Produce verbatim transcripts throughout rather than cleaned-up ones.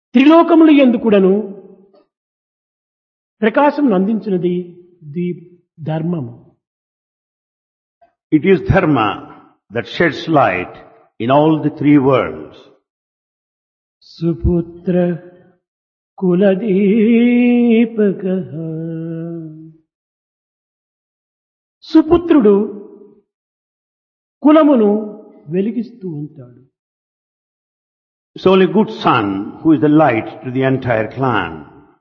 త్రిలోకములు యందు కూడాను ప్రకాశం అందించినది ది ధర్మము. It is dharma that sheds light in all the three worlds. సుపుత్ర కులదీపక. సుపుత్రుడు కులమును వెలిగిస్తూ ఉంటాడు. It's only good son who is the light to the entire clan.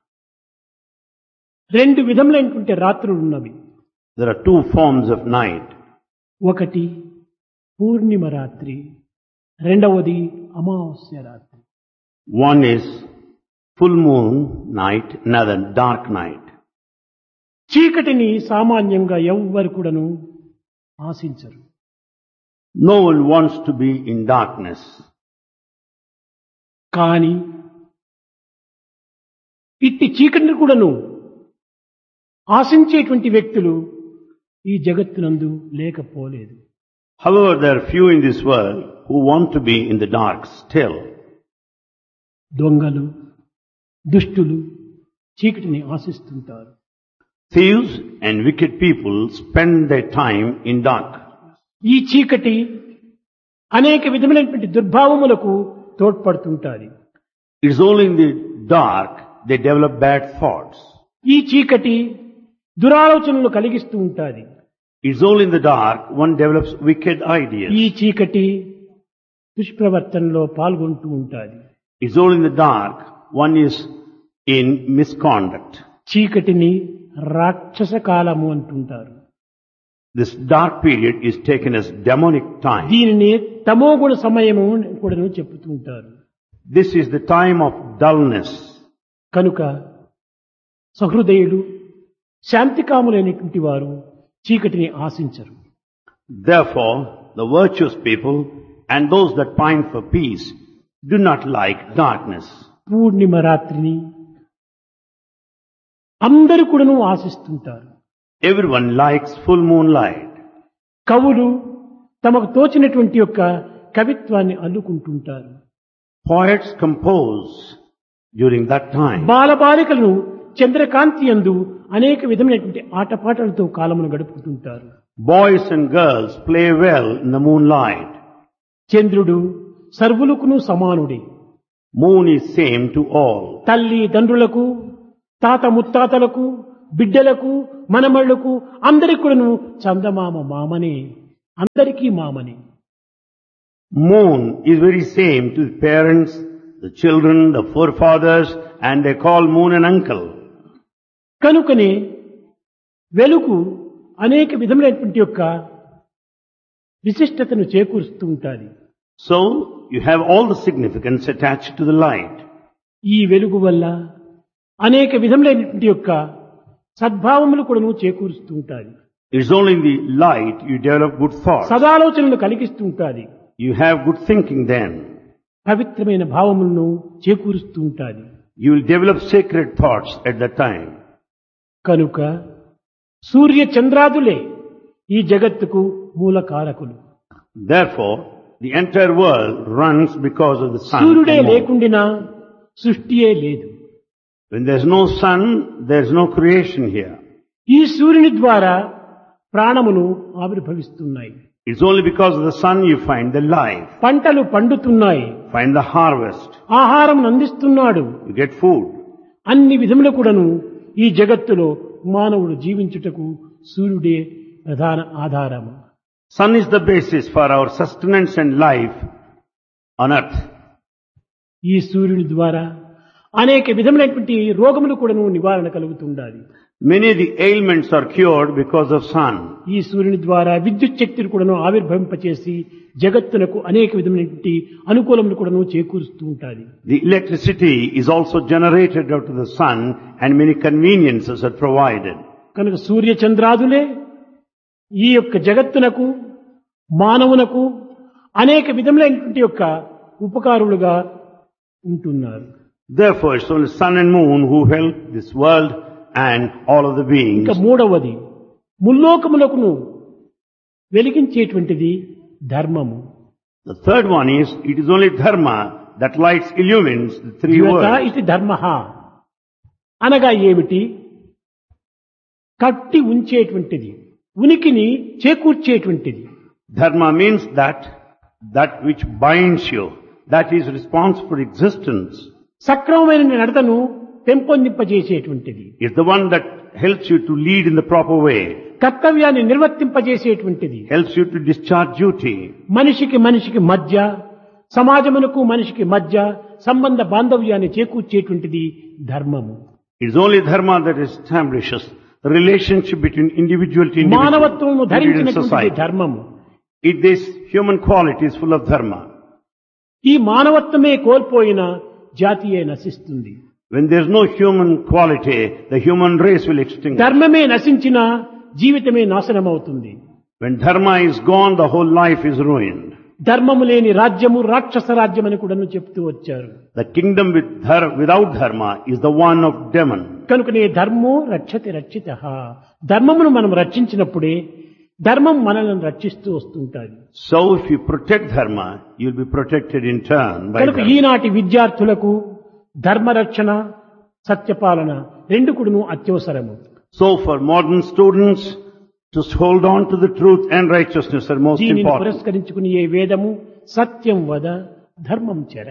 రెండు విధములైనటువంటి రాత్రులు ఉన్నవి. There are two forms of night. ఒకటి పూర్ణిమ రాత్రి, రెండవది అమావాస్య రాత్రి. One is full moon night, another dark night. చీకటిని సామాన్యంగా ఎవ్వరు కూడాను ఆశించరు. No one wants to be in darkness. కానీ ఇట్టి చీకటిని కూడాను ఆశించేటువంటి వ్యక్తులు ఈ జగత్తునందు లేకపోలేదు. However, there are few in this world who want to be in the dark still. దొంగలు, దుష్టులు చీకటిని ఆశిస్తుంటారు. Thieves and wicked people spend their time in dark. ఈ చీకటి అనేక విధమైనటువంటి దుర్భావములకు తోడ్పడుతుంటారు. It's only in the dark they develop bad thoughts. ఈ చీకటి దురాలోచనలు కలిగిస్తూ ఉంటాది. It's only in the dark one develops wicked ideas. ఈ చీకటి దుష్ప్రవర్తనలో పాల్గొంటూ ఉంటాది. It's only in the dark one is in misconduct. చీకటిని రాక్షస కాలము అంటుంటారు. This dark period is taken as demonic time. దీనిని తమోగుణ సమయము కూడా చెప్తూ ఉంటారు. This is the time of dullness. కనుక సహృదయులు, శాంతికాములైనటువంటి వారు చీకటిని ఆశించరు. Therefore, the virtuous people and those that pine for peace do not like darkness. పూర్ణిమ రాత్రిని అందరూ కూడాను ఆశిస్తుంటారు. Everyone likes full moonlight. కవులు తమకు తోచినటువంటి యొక్క కవిత్వాన్ని అల్లుకుంటుంటారు. Poets compose during that time. బాలబాలికలను చంద్రకాంతి యందు అనేక విధమైనటువంటి ఆటపాటలతో కాలమును గడుపుతుంటారు. Boys and girls play well in the moonlight. చంద్రుడు సర్వులకును సమానుడే. Moon is same to all. తల్లి తండ్రులకు, తాత ముత్తాతలకు, బిడ్డలకు, మనమళ్లకు అందరికీ కూడాను చందమామ మామనే, అందరికీ మామనే. Moon is very same to the parents, the children, the forefathers, and they call moon an uncle. కనుకనే వెలుగు అనేక విధములైనటువంటి యొక్క విశిష్టతను చేకూరుస్తూ ఉంటాది. So, you have all the significance attached to the light. ఈ వెలుగు వల్ల అనేక విధములైనటువంటి యొక్క సద్భావములు కూడాను చేకూరుస్తూ ఉంటాది. It's only in the light you develop good thoughts. సదాలోచనలు కలిగిస్తూ ఉంటాది. You have good thinking then. పవిత్రమైన భావములను చేకూరుస్తూ ఉంటాది. You will develop sacred thoughts at that time. కనుక సూర్య చంద్రాదులే ఈ జగత్తుకు మూల కారకులు. Therefore, the entire world runs because of the sun. సూర్యుడే and moon. లేకుండినా సృష్టియే లేదు. When there's no sun, there's no creation here. ఈ సూర్యుని ద్వారా ప్రాణములు ఆవిర్భవిస్తున్నాయి. It's only because of the sun you find the life, పంటలు పండుతున్నాయి. find the harvest, ఆహారం అందిస్తున్నాడు. you get food. అన్ని విధములు కూడాను ఈ జగత్తులో మానవుడు జీవించుటకు సూర్యుడే ప్రధాన ఆధారము. Sun is the basis for our sustenance and life on earth. ఈ సూర్యుని ద్వారా అనేక విధములైనటువంటి రోగములు కూడాను నివారణ కలుగుతుండాలి. Many of the ailments are cured because of sun. ఈ సూర్యుని ద్వారా విద్యుత్ శక్తిని కూడాను ఆవిర్భవింపచేసి జగత్తునకు అనేక విధమైనటువంటి అనుకూలములు కూడాను చేకూరుస్తూ ఉంటాది. The electricity is also generated out of the sun and many conveniences are provided. కనుక సూర్య చంద్రాదులే ఈ యొక్క జగత్తునకు మానవునకు అనేక విధములైనటువంటి యొక్క ఉపకారులుగా ఉంటున్నారు. Therefore, it's only sun and moon who help this world and all of the beings. ఇంకా మూడవది ముల్లోకములకును వెలిగించేటువంటిది ధర్మము. The third one is, it is only dharma that light illumines the three ద్యోత worlds. ఇది ధర్మః అనగా ఏమిటి? కట్టి ఉంచేటువంటిది, ఉనికిని చేకూర్చేటువంటిది. Dharma means that, that which binds you, that is responsible for existence. సక్రమమైన నడతను పెంపొందింపజేసేటువంటిది. It's the one that helps you to lead in the proper way, కర్తవ్యాన్ని నిర్వర్తింపజేసేటువంటిది. helps you to discharge duty. మనిషికి మనిషికి మధ్య, సమాజమునకు మనిషికి మధ్య సంబంధ బాంధవ్యాన్ని చేకూర్చేటువంటిది ధర్మము. It's only dharma that establishes the relationship between individual to individual, మానవత్వము between ధరించినటువంటి society. ధర్మము. It, this human quality is full of dharma. ఈ మానవత్వమే కోల్పోయిన జాతియే నశిస్తుంది. When there is no human quality, the human race will extinguish. ధర్మమే నశించిన జీవితమే నాశనమవుతుంది. When dharma is gone, the whole life is ruined. ధర్మము లేని రాజ్యము రాక్షస రాజ్యం అని కూడా చెప్తూ వచ్చారు. The kingdom with dhar- without dharma is the one of demon. కనుకనే ధర్మో రక్షతి రక్షితః. ధర్మమును మనం రక్షించినప్పుడే ధర్మం మనల్ని రక్షిస్తూ వస్తుంటాది. So if you protect dharma, you'll be protected in turn by కనుక dharma. ఈనాటి విద్యార్థులకు ధర్మరక్షణ, సత్యపాలన రెండు కూడాను అత్యవసరము. So for modern students, to hold on to the truth and righteousness are most దీనిని important. పురస్కరించుకుని ఏ వేదము సత్యం వద ధర్మం చెర.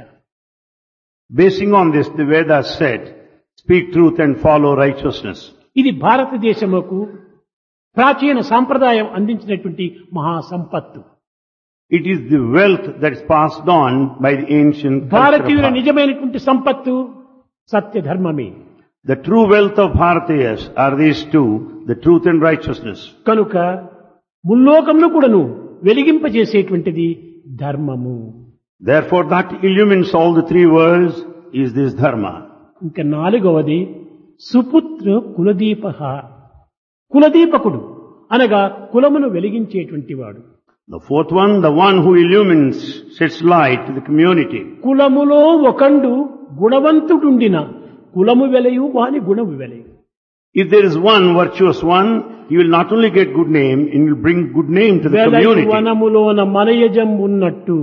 Basing on this, the Vedas said, speak truth and follow righteousness. ఇది భారతదేశముకు ప్రాచీన సాంప్రదాయం అందించినటువంటి మహా సంపత్తు. It is the wealth that is passed on by the ancient culture of భారతీయుల Bharat. నిజమైనటువంటి సంపత్తు సత్య ధర్మమే. The true wealth of Bharatiyas are these two, the truth and righteousness. కనుక ముల్లోకంలో కూడాను వెలిగింపజేసేటువంటిది ధర్మము. Therefore that illumines all the three worlds is this dharma. ఇంకా నాలుగవది సుపుత్ర కులదీపః. కులదీపకుడు అనగా కులమును వెలిగించేటువంటి వాడు. The fourth one, the one who illumines, sets light to the community. కులములో ఒకండు గుణవంతుడుండిన కులము వెలయు వాని గుణము వెలయు. If there is one virtuous one, he will not only get good name, he will bring good name to the వెలయు community. వనములోన మనయజం ఉన్నట్టు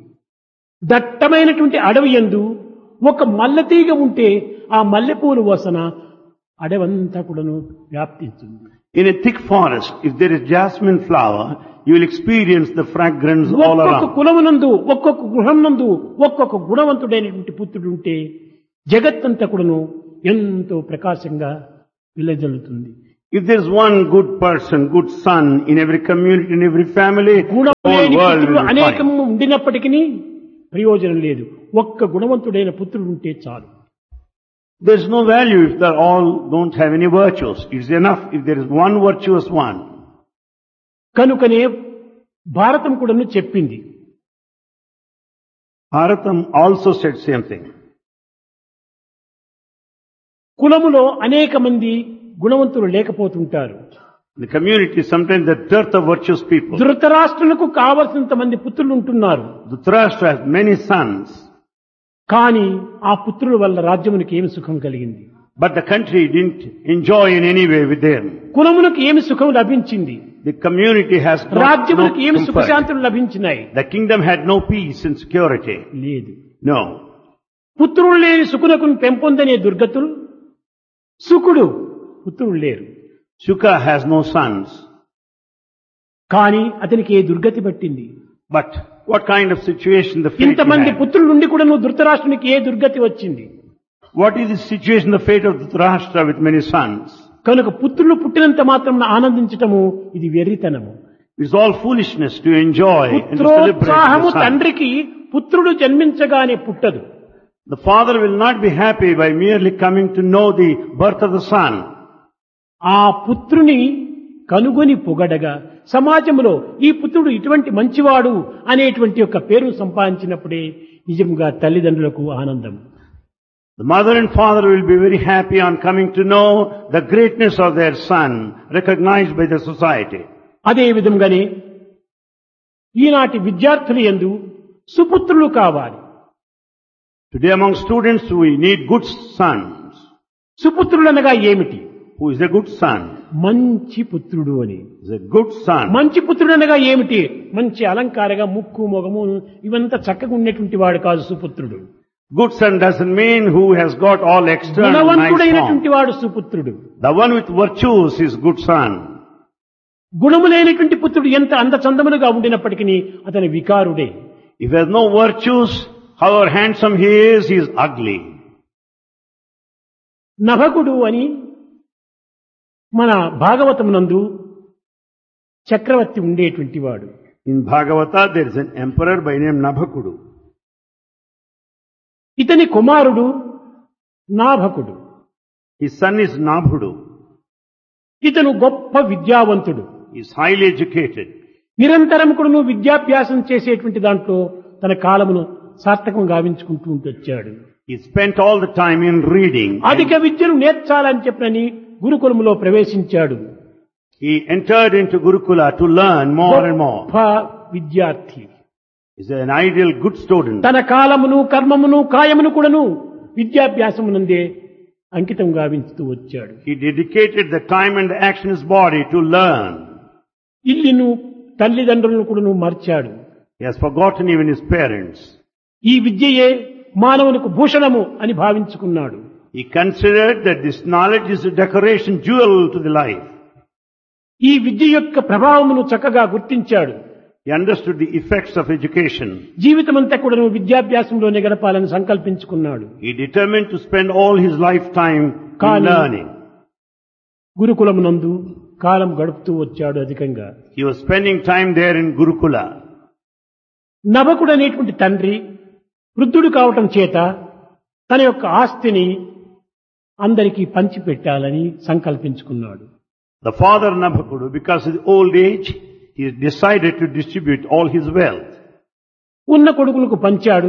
దట్టమైనటువంటి అడవి యందు ఒక మల్లెతీగ ఉంటే ఆ మల్లెపూలు వాసన అడవంతా కూడాను వ్యాప్తిస్తుంది. In a thick forest, if there is jasmine flower, you will experience the fragrance all ఒక్కొక్క around. కులమునందు, ఒక్కొక్క గృహంనందు ఒక్కొక్క గుణవంతుడైనటువంటి పుత్రుడు ఉంటే జగత్తంతా కూడాను ఎంతో ప్రకాశంగా విలజల్లుతుంది. If there is one good person, good son in every community, in every family, the గుణం whole లేని world పుత్రులు will అనేకం find. ఉండినప్పటికీ ప్రయోజనం లేదు. ఒక్క గుణవంతుడైన పుత్రుడు ఉంటే చాలు. There is no value if they all don't have any virtues. It's enough if there is one virtuous one. కనుకనే భారతం కూడాను చెప్పింది. Bharatam also said same thing. కులములో అనేక మంది గుణవంతులు లేకపోతుంటారు. The community, sometimes the dearth of virtuous people. ధృతరాష్ట్రులకు కావలసినంత మంది పుత్రులు ఉంటున్నారు. Dhritarashtra has many sons, కానీ ఆ పుత్రుల వల్ల రాజ్యమునికి ఏమి సుఖం కలిగింది? but the country didn't enjoy in any way with them. కులమునకు ఏమి సుఖం లభించింది? The community has no, no రాజ్యములకు ఏమి comfort. సుఖశాంతులు లభించినాయి? The kingdom had no peace and security. లేదు. No. పుత్రులు లేని సుకునకును పెంపొందనే దుర్గతులు, సుకుడు పుత్రులు లేరు. Shuka has no sons. కానీ అతనికి ఏ దుర్గతి పట్టింది? But what kind of situation the fate he ఇంతమంది had? పుత్రులు నుండి కూడా నువ్వు ధృతరాష్ట్రునికి ఏ దుర్గతి వచ్చింది? What is the situation, the fate of Dhritarashtra with many sons? కనుక పుత్రులు పుట్టినంత మాత్రం ఆనందించటము ఇది వెర్రితనము. It's all foolishness to enjoy and to celebrate పుత్రోత్సాహము the son. తండ్రికి పుత్రుడు జన్మించగానే పుట్టదు. The father will not be happy by merely coming to know the birth of the son. ఆ పుత్రుని కనుగొని పొగడగా సమాజంలో ఈ పుత్రుడు ఇటువంటి మంచివాడు అనేటువంటి ఒక పేరు సంపాదించినప్పుడే నిజంగా తల్లిదండ్రులకు ఆనందం. The mother and father will be very happy on coming to know the greatness of their son, recognized by the society. అదే విధంగానే ఈనాటి విద్యార్థులు యందు సుపుత్రులు కావాలి. Today among students we need good sons. సుపుత్రులనగా ఏమిటి? Who is a good son? మంచి పుత్రుడు అని. Is a good son. మంచి పుత్రుడనగా ఏమిటి? మంచి అలంకారగా ముక్కు మొగము ఇవంతా చక్కగా ఉండేటువంటి వాడు కాదు సుపుత్రుడు. Good son doesn't mean who has got all external nice గుణవంతుడైనటువంటి form. వాడు సుపుత్రుడు. The one with virtues is good son. గుణములైనటువంటి పుత్రుడు ఎంత అందచందములుగా ఉండినప్పటికీ అతని వికారుడే. If he has no virtues, however handsome he is, he is ugly. నభకుడు అని మన భాగవతమునందు చక్రవర్తి ఉండేటువంటి వాడు. In Bhagavata there is an emperor by name Nabhakudu. ఇతని కుమారుడు నాభకుడు. His son is Nabhudu. ఇతను గొప్ప విద్యావంతుడు. He is highly educated. నిరంతరం కూడా విద్యాభ్యాసం చేసేటువంటి దాంట్లో తన కాలమును సార్థకం గావించుకుంటూ వచ్చాడు. He spent all the time in reading. అధిక విద్యను నేర్చాలని చెప్పని గురుకులములో ప్రవేశించాడు. He entered into Gurukula to learn more and more. గొప్ప విద్యార్థి. He is an ideal good student. తన కాలమును కర్మమును కాయమును కూడాను విద్యాభ్యాసమునందే అంకితం గావించుతూ వచ్చాడు. He dedicated the time and the action of his body to learn. ఇల్లును తల్లిదండ్రులను కూడాను మర్చాడు. He has forgotten even his parents. ఈ విద్యయే మానవునికి భూషణము అని భావించుకున్నాడు. He considered that this knowledge is a decoration jewel to the life. ఈ విద్య యొక్క ప్రభావమును చక్కగా గుర్తించాడు. He understood the effects of education. జీవితమంతా కూడాను విద్యాభ్యాసంలోనే గడపాలని సంకల్పించుకున్నాడు. He determined to spend all his lifetime in Kali. learning. గురుకులమునందు కాలం గడుపుతూ వచ్చాడు అధికంగా. He was spending time there in Gurukula. నభకుడు అనేటువంటి తండ్రి వృద్ధుడు కావటం చేత తన యొక్క ఆస్తిని అందరికీ పంచిపెట్టాలని సంకల్పించుకున్నాడు. The father Nabhakudu, because of the old age, he decided to distribute all his wealth. ఉన్న కొడుకులకు పంచాడు.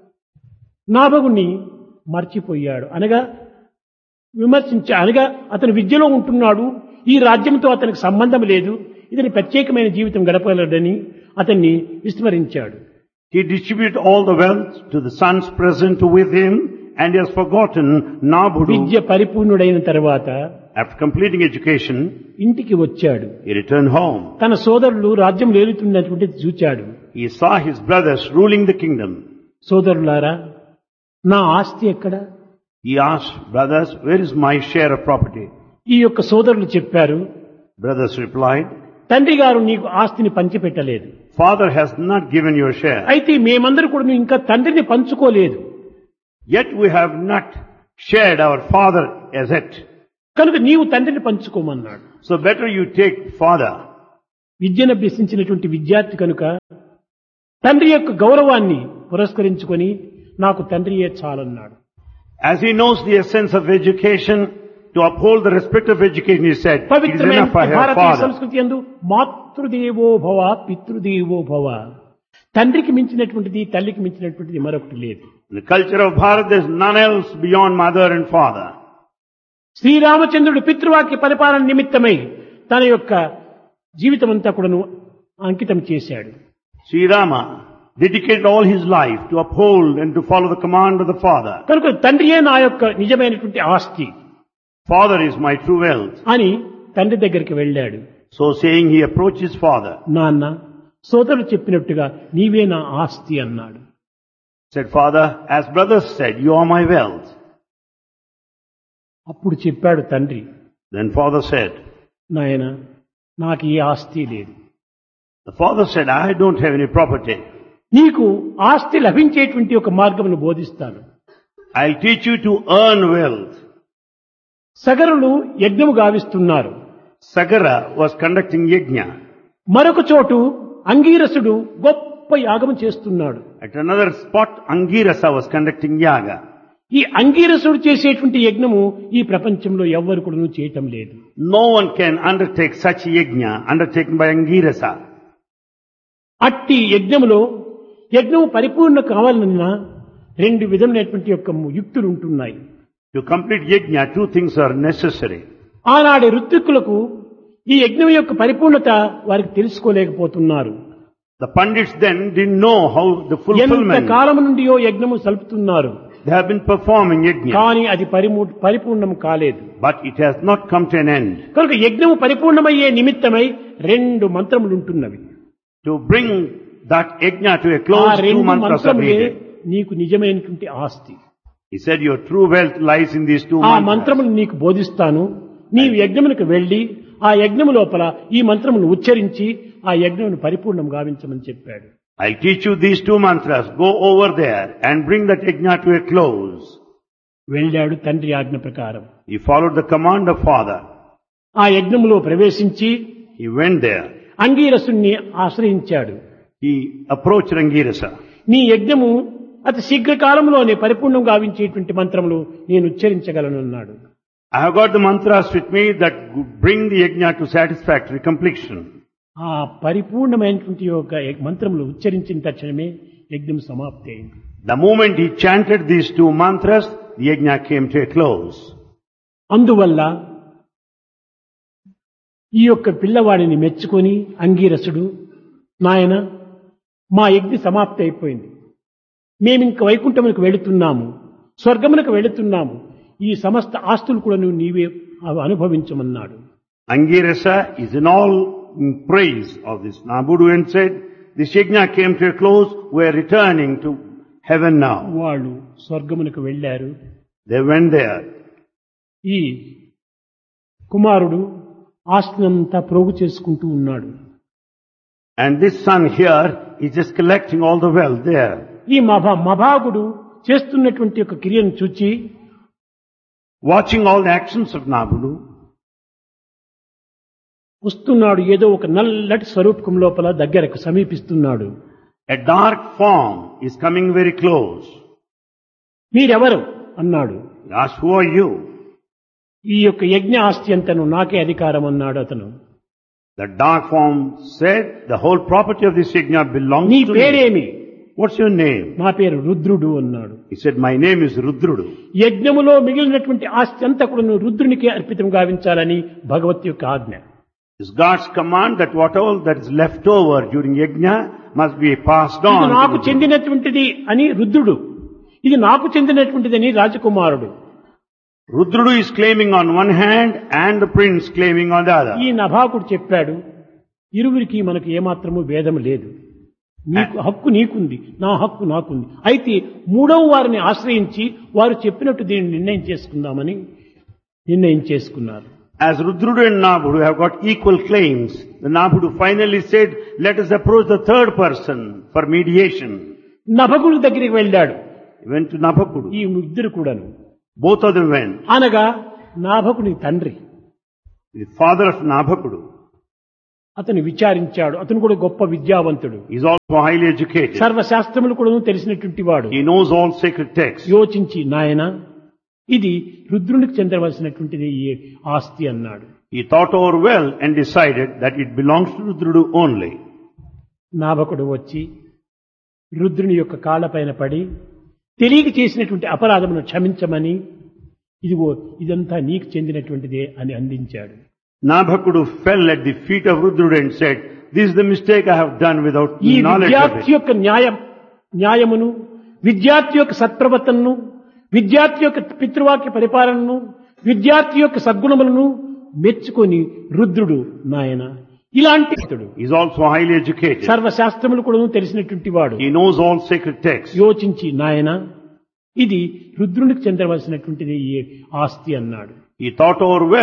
నాభకుణ్ణి మర్చిపోయాడు. అనగా విమర్శించా అనగా అతను విద్యలో ఉంటున్నాడు, ఈ రాజ్యంతో అతనికి సంబంధం లేదు, ఇతని ప్రత్యేకమైన జీవితం గడపగలడని అతన్ని విస్మరించాడు. He distributed all the wealth to the sons present with him, and he has forgotten Nabhudu. విద్య పరిపూర్ణుడైన తర్వాత After completing education, ఇంటికి వచ్చాడు. he returned home. తన సోదరులు రాజ్యం ఏలుతున్నటువంటిది చూచాడు. He saw his brothers ruling the kingdom. సోదరులారా, నా ఆస్తి ఎక్కడ? He asked, brothers, where is my share of property? ఈ యొక్క సోదరులు చెప్పారు, Brothers replied, తండ్రి గారు నీకు ఆస్తిని పంచిపెట్టలేదు. Father has not given your share. అయితే మేమందరూ కూడా ఇంకా తండ్రిని పంచుకోలేదు. Yet we have not shared our father as yet. కనుక నీవు తండ్రిని పంచుకోమన్నాడు. So better you take father. విద్యను అభ్యసించినటువంటి విద్యార్థి కనుక తండ్రి యొక్క గౌరవాన్ని పురస్కరించుకొని నాకు తండ్రియే చాలన్నాడు. As he knows the essence of education, to uphold the respect of education, he said, it is పవిత్రమైన enough I have Bharatiya father. సంస్కృతి యందు మాతృదేవో భవ పితృదేవో భవ, తండ్రికి మించినటువంటిది తల్లికి మించినటువంటిది మరొకటి లేదు. In the culture of Bharat, there is none else beyond mother and father. శ్రీరామచంద్రుడు పితృవాక్య పరిపాలన నిమిత్తమై తన యొక్క జీవితం అంతా కూడాను అంకితం చేశాడు. Sri Rama dedicated all his life to uphold and to follow the command of the father. కనుక తండ్రియే నా యొక్క నిజమైనటువంటి ఆస్తి Father is my true wealth. అని తండ్రి దగ్గరికి వెళ్ళాడు. So saying, he approached his father. నాన్న, సోదరుడు చెప్పినట్టుగా నీవే నా ఆస్తి అన్నాడు. Said, Father, as brothers said, you are my wealth. అప్పుడు చెప్పాడు తండ్రి, Then father said, నాయన, నాకు ఈ ఆస్తి లేదు. the father said, I don't have any property. నీకు ఆస్తి లభించేటువంటి ఒక మార్గమును బోధిస్తాను. I'll teach you to earn wealth. సగరులు యజ్ఞము గావిస్తున్నారు. Sagara was conducting yajna. మరొక చోటు అంగీరసుడు గొప్ప యాగము చేస్తున్నాడు. At another spot, Angirasa was conducting yaga. ఈ అంగీరసుడు చేసేటువంటి యజ్ఞము ఈ ప్రపంచంలో ఎవ్వరు కూడా చేయటం లేదు. No one can undertake such yajna undertaken by Angirasa. అట్టి యజ్ఞములో యజ్ఞము పరిపూర్ణ కావాలన్నా రెండు విధమైనటువంటి యొక్క యుక్తులు ఉంటున్నాయి. To complete yajna, two things are necessary. ఆనాటి ఋత్విక్కులకు ఈ యజ్ఞం యొక్క పరిపూర్ణత వారికి తెలుసుకోలేకపోతున్నారు. The pandits then didn't know how the ఎంత fulfillment. కాలము నుండియో యజ్ఞము సలుపుతున్నారు. They have been performing yajna, కానీ అది పరిమూ- పరిపూర్ణం కాలేదు. but it has not come to an end. కనుక యజ్ఞము పరిపూర్ణమయ్యే నిమిత్తమై రెండు మంత్రములు ఉంటున్నవి. To bring that yajna to a ఆ close, two రెండు mantras are మంత్రములే needed. నీకు నిజమైనటువంటి ఆస్తి. He said, your true wealth lies in these two ఆ mantras. మంత్రమును నీకు బోధిస్తాను. నీవు యజ్ఞమునకు వెళ్లి ఆ యజ్ఞము లోపల ఈ మంత్రమును ఉచ్చరించి ఆ యజ్ఞమును పరిపూర్ణం గావించమని చెప్పాడు. I'll teach you these two mantras. Go over there and bring that yajna to a close. వెళ్ళాడు తండ్రి ఆజ్ఞ ప్రకారం. He followed the command of father. ఆ యజ్ఞములో ప్రవేశించి He went there. అంగీరసుని ఆశ్రయించాడు. He approached Angirasa. నీ యజ్ఞము అతి శీఘ్రకాలంలోనే పరిపూర్ణం గావించేటువంటి మంత్రములు నేను ఉచ్చరించగలను అన్నాడు. I have got the mantras with me that bring the yajna to satisfactory completion. ఆ పరిపూర్ణమైనటువంటి యొక్క మంత్రములు ఉచ్చరించిన తక్షణమే యజ్ఞం సమాప్తి అయింది. The moment he chanted these two mantras, the yajna came to a close. అందువల్ల ఈ యొక్క పిల్లవాడిని మెచ్చుకొని అంగీరసుడు, నాయన మా యజ్ఞ సమాప్తి అయిపోయింది, మేమింక వైకుంఠమునకు వెళుతున్నాము, స్వర్గమునకు వెళుతున్నాము, ఈ సమస్త ఆస్తులు కూడా నువ్వు నీవే అనుభవించమన్నాడు. Angirasa is in all in praise of this Nabudu and said, this yajna came to a close, we are returning to heaven now. వాళ్ళు స్వర్గమునకు వెళ్ళారు. They went there. ఈ కుమారుడు ఆస్తినంతా ప్రోగు చేసుకుంటూ ఉన్నాడు. And this son here is just collecting all the wealth there. ఈ మభా మభాగుడు చేస్తున్నటువంటి యొక్క క్రియను చూచి Watching all the actions of Nabudu, వస్తున్నాడు. ఏదో ఒక నల్లటి స్వరూపకం లోపల దగ్గరకు సమీపిస్తున్నాడు. a dark form is coming very close. మీరెవరు అన్నాడు. He asked, who are you? ఈ యొక్క యజ్ఞ ఆస్తి అంతను నాకే అధికారం అన్నాడు అతను. The dark form said, the whole property of this yajna belongs నీ to me. పేరేమి? What's your name? నా పేరు రుద్రుడు అన్నాడు. He said, my name is Rudrudu. యజ్ఞములో మిగిలినటువంటి ఆస్తి అంతా కూడా నువ్వు రుద్రునికే అర్పితం గావించాలని భగవత్ యొక్క ఆజ్ఞ. It's God's command that whatever that is left over during yajna must be passed ఇది on. నాకు to Rudru. చెందినటువంటిది అని రుద్రుడు, ఇది నాకు చెందినటువంటిదని రాజకుమారుడు. Rudrudu is claiming on one hand and the prince claiming on the other. ఈ నభాకుడు చెప్పాడు, ఇరువురికి మనకు ఏమాత్రము భేదం లేదు, నీకు హక్కు నీకుంది, నా హక్కు నాకుంది, అయితే మూడవ వారిని ఆశ్రయించి వారు చెప్పినట్టు దీన్ని నిర్ణయం చేసుకుందామని నిర్ణయం చేసుకున్నారు. As Rudrudu and Nabudu have got equal claims, the Nabudu finally said, let us approach the third person for mediation. నభకుడు దగ్గరికి వెళ్ళాడు. He went to Nabakudu. ఈ ఇద్దరు కూడాను. Both of them went. అనగా నాభకుని తండ్రి The father of Nabakudu అతను విచారించాడు. అతను కూడా గొప్ప విద్యావంతుడు, is also highly educated. సర్వశాస్త్రములు కూడా తెలిసినటువంటి వాడు. He knows all sacred texts. యోచించి, నాయన ఇది రుద్రునికి చెందవలసినటువంటిది ఈ ఆస్తి అన్నాడు. He thought over well and decided that it belongs to Rudrudu only. నాభకుడు వచ్చి రుద్రుని యొక్క కాళ్ళపైన పడి తెలియక చేసినటువంటి అపరాధమును క్షమించమని, ఇదిగో ఇదంతా నీకు చెందినటువంటిదే అని అందించాడు. Nabakudu fell at the feet of Rudrudu and said, this is the mistake I have done without ఈ knowledge of విద్యార్థి it. యొక్క న్యాయం న్యాయమును, విద్యార్థి యొక్క సత్ప్రవర్తనను, విద్యార్థి యొక్క పితృవాక్య పరిపాలనను, విద్యార్థి యొక్క సద్గుణములను మెచ్చుకొని రుద్రుడు, నాయన ఇలాంటి ఇతడు He is also highly educated. సర్వశాస్త్రములు కూడా తెలిసినటువంటి వాడు. He knows all sacred texts. యోచించి, నాయన ఇది రుద్రునికి చెందవలసినటువంటిది ఈ ఆస్తి అన్నాడు. He thought over well